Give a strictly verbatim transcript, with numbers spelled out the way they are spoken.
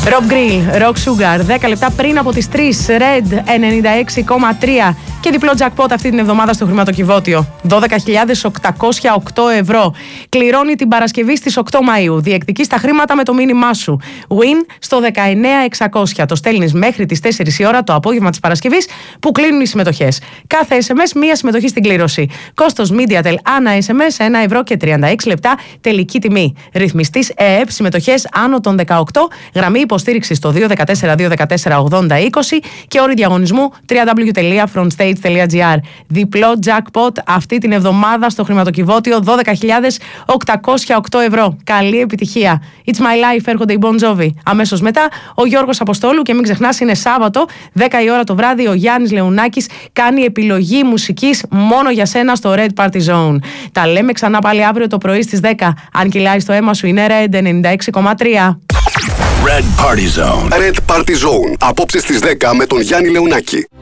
Rob Grill, Rock Sugar, δέκα λεπτά πριν από τις τρεις, Red ενενήντα έξι κόμμα τρία και διπλό jackpot αυτή την εβδομάδα στο χρηματοκιβώτιο. δώδεκα χιλιάδες οκτακόσια οκτώ ευρώ. Κληρώνει την Παρασκευή στις οκτώ Μαΐου. Διεκδικείς τα χρήματα με το μήνυμά σου. Win στο δεκαεννέα εξακόσια. Το στέλνεις μέχρι τις τέσσερις η ώρα το απόγευμα της Παρασκευής που κλείνουν οι συμμετοχές. Κάθε ες εμ ες μία συμμετοχή στην κλήρωση. Κόστος MediaTel ανά ες εμ ες ένα ευρώ και τριάντα έξι λεπτά. Τελική τιμή. Ρυθμιστής ΕΕΠ, συμμετοχές άνω των δεκαοκτώ. Γραμμή υποστήριξη στο δύο ένα τέσσερα δύο ένα τέσσερα ογδόντα είκοσι και όροι διαγωνισμού double-u double-u double-u τελεία frontstage τελεία gr. Διπλό jackpot αυτή την εβδομάδα στο χρηματοκιβώτιο, δώδεκα χιλιάδες οκτακόσια οκτώ ευρώ. Καλή επιτυχία. It's my life, έρχονται οι Bon Jovi. Αμέσως μετά ο Γιώργος Αποστόλου και μην ξεχνάς είναι Σάββατο, δέκα η ώρα το βράδυ, ο Γιάννης Λεουνάκης κάνει επιλογή μουσικής μόνο για σένα στο Red Party Zone. Τα λέμε ξανά πάλι αύριο το πρωί στις δέκα. Αν κυλάει στο αίμα σου είναι Red ενενήντα έξι κόμμα τρία. Red Party Zone. Red Party Zone. Απόψε στις δέκα με τον Γιάννη Λεουνάκη.